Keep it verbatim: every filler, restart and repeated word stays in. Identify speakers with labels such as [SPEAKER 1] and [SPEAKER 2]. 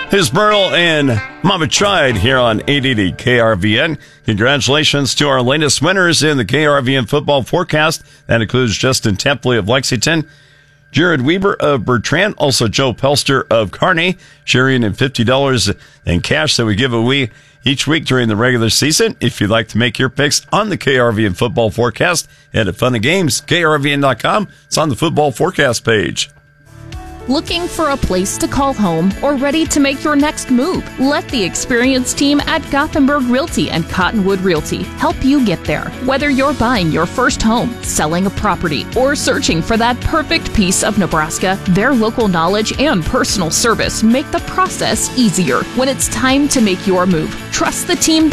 [SPEAKER 1] Here's Burl and Mama Tried here on eight eighty K R V N. Congratulations to our latest winners in the K R V N football forecast. That includes Justin Templey of Lexington, Jared Weber of Bertrand, also Joe Pelster of Kearney, sharing in fifty dollars in cash that we give away each week during the regular season. If you'd like to make your picks on the K R V N football forecast, head to Fun and Games, K R V N dot com. It's on the football forecast page.
[SPEAKER 2] Looking for a place to call home or ready to make your next move? Let the experienced team at Gothenburg Realty and Cottonwood Realty help you get there. Whether you're buying your first home, selling a property, or searching for that perfect piece of Nebraska, their local knowledge and personal service make the process easier. When it's time to make your move, trust the team